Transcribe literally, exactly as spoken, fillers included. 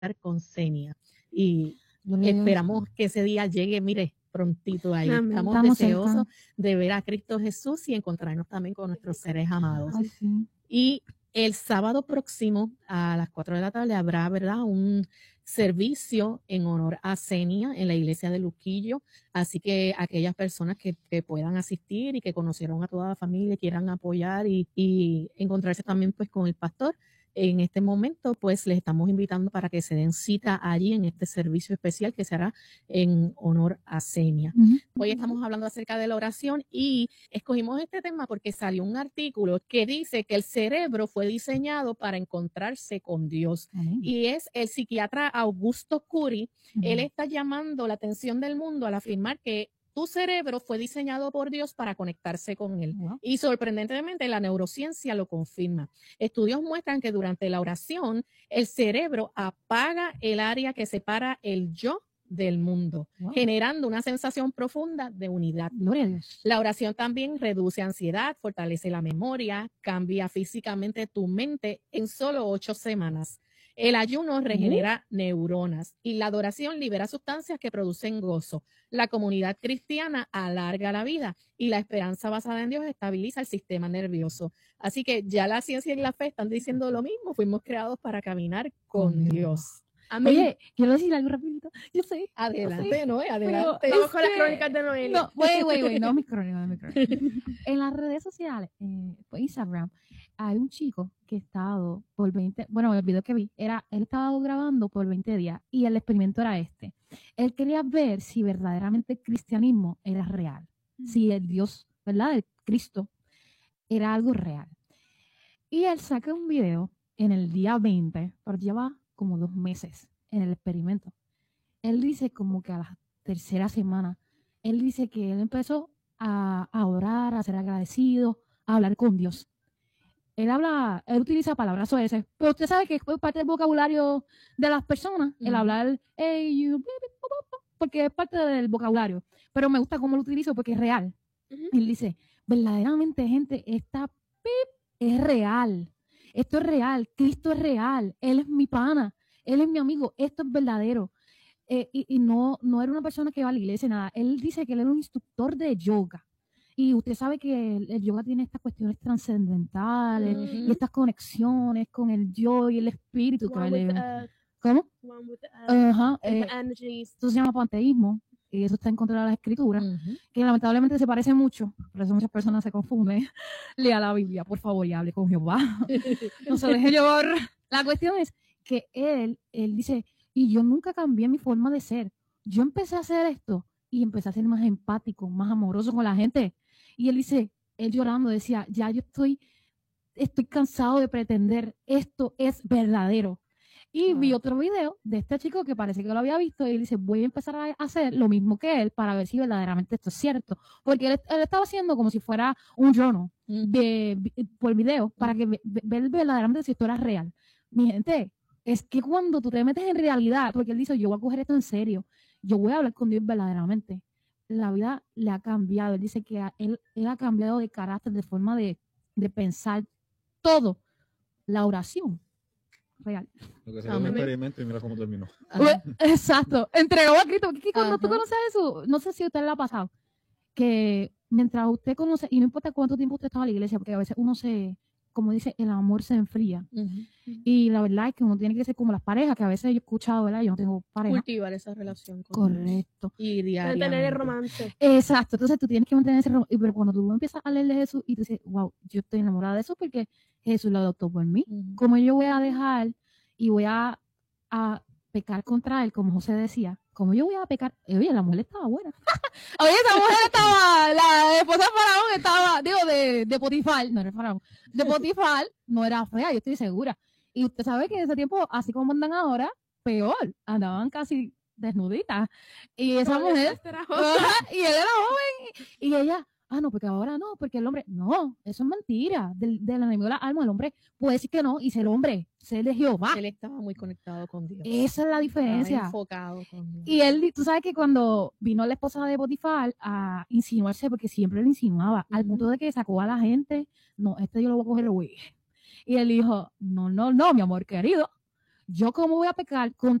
con Xenia. Y esperamos que ese día llegue, mire, prontito ahí. Amén. Estamos, Estamos deseosos cerca. de ver a Cristo Jesús y encontrarnos también con nuestros seres amados. Ay, sí. Y el sábado próximo a las cuatro de la tarde habrá, ¿verdad?, un servicio en honor a Xenia en la iglesia de Luquillo. Así que aquellas personas que, que puedan asistir y que conocieron a toda la familia, quieran apoyar y, y encontrarse también pues con el pastor, en este momento pues les estamos invitando para que se den cita allí en este servicio especial que se hará en honor a Xenia. Uh-huh. Hoy estamos hablando acerca de la oración y escogimos este tema porque salió un artículo que dice que el cerebro fue diseñado para encontrarse con Dios. Uh-huh. Y es el psiquiatra Augusto Curi. Uh-huh. Él está llamando la atención del mundo al afirmar que tu cerebro fue diseñado por Dios para conectarse con Él. Uh-huh. Y sorprendentemente la neurociencia lo confirma. Estudios muestran que durante la oración el cerebro apaga el área que separa el yo del mundo, wow, generando una sensación profunda de unidad. La oración también reduce ansiedad, fortalece la memoria, cambia físicamente tu mente en solo ocho semanas. El ayuno regenera uh-huh. neuronas y la adoración libera sustancias que producen gozo. La comunidad cristiana alarga la vida y la esperanza basada en Dios estabiliza el sistema nervioso. Así que ya la ciencia y la fe están diciendo lo mismo. Fuimos creados para caminar con uh-huh. Dios. Amén. Oye, quiero decir algo rapidito. Yo sé. Adelante, sé, Noé, adelante. Pero Vamos es con que... las crónicas de Noelia. No, güey, güey, güey, no mis crónicas, no mis crónicas. En las redes sociales, eh, pues Instagram, hay un chico que ha estado por veinte, bueno, el video que vi, era, él estaba grabando por veinte días y el experimento era este. Él quería ver si verdaderamente el cristianismo era real, mm. si el Dios, ¿verdad?, el Cristo, era algo real. Y él saca un video en el día veinte, pero lleva como dos meses en el experimento. Él dice como que a la tercera semana, él dice que él empezó a, a orar, a ser agradecido, a hablar con Dios. Él habla, él utiliza palabras soeces, pero usted sabe que es parte del vocabulario de las personas, uh-huh. el hablar, hey, you, porque es parte del vocabulario, pero me gusta cómo lo utilizo porque es real. Uh-huh. Él dice, verdaderamente, gente, esta pip es real, esto es real, Cristo es real, Él es mi pana, Él es mi amigo, esto es verdadero. Eh, y y no, no era una persona que va a la iglesia, nada. Él dice que él era un instructor de yoga. Y usted sabe que el, el yoga tiene estas cuestiones trascendentales uh-huh. y estas conexiones con el yo y el espíritu. Que with, le, uh, ¿Cómo? With, uh, uh-huh, eh, eso se llama panteísmo. Y eso está en contra de las escrituras, uh-huh. que lamentablemente se parece mucho, por eso muchas personas se confunden. Lea la Biblia, por favor, y hable con Jehová. No se deje llevar. La cuestión es que él, él dice, y yo nunca cambié mi forma de ser. Yo empecé a hacer esto y empecé a ser más empático, más amoroso con la gente. Y él dice, él llorando decía, ya yo estoy, estoy cansado de pretender, esto es verdadero. Y vi otro video de este chico que parece que lo había visto y él dice, voy a empezar a hacer lo mismo que él para ver si verdaderamente esto es cierto. Porque él, él estaba haciendo como si fuera un journal de, de, por video para que ver verdaderamente si esto era real. Mi gente, es que cuando tú te metes en realidad, porque él dice, yo voy a coger esto en serio, yo voy a hablar con Dios verdaderamente, la vida le ha cambiado. Él dice que a, él, él ha cambiado de carácter, de forma de, de pensar todo. La oración real. Lo que sería un experimento y mira cómo terminó. Ajá. Exacto. Entregó a Cristo. Que cuando Ajá. tú conoces eso, no sé si a usted le ha pasado, que mientras usted conoce, y no importa cuánto tiempo usted está en la iglesia, porque a veces uno se, como dice, el amor se enfría. Uh-huh. Y la verdad es que uno tiene que ser como las parejas, que a veces yo he escuchado, ¿verdad? Yo no tengo pareja. Cultivar esa relación. Con Correcto. Dios. Y diariamente. Mantener el romance. Exacto. Entonces tú tienes que mantener ese romance. Pero cuando tú empiezas a leerle Jesús y tú dices, wow, yo estoy enamorada de eso porque Jesús lo adoptó por mí. Uh-huh. ¿Cómo yo voy a dejar y voy a, a pecar contra él, como José decía? ¿Cómo yo voy a pecar? Oye, la mujer estaba buena. Oye, esa mujer estaba, la esposa de Faraón estaba, digo, de, de Potifar, no era Faraón, de Potifar no era fea, yo estoy segura. Y usted sabe que en ese tiempo, así como andan ahora, peor, andaban casi desnuditas. Y esa no, mujer, y él era joven, y, y ella, ah, no, porque ahora no, porque el hombre, no, eso es mentira, del, del enemigo de la alma, el hombre puede decir que no, y ser hombre, ser de Jehová. Él estaba muy conectado con Dios. Esa es la diferencia. Estaba enfocado con Dios. Y él, tú sabes que cuando vino la esposa de Potifar a insinuarse, porque siempre le insinuaba, uh-huh. al punto de que sacó a la gente, no, este yo lo voy a coger, güey. Y él dijo, no, no, no, mi amor querido, yo cómo voy a pecar con